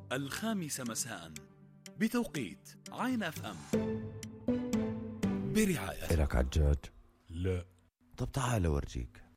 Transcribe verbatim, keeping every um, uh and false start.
الخامسة مساء بتوقيت عين اف ام، برعاية. إلك عجاج؟ لا. طب تعال أورجيك.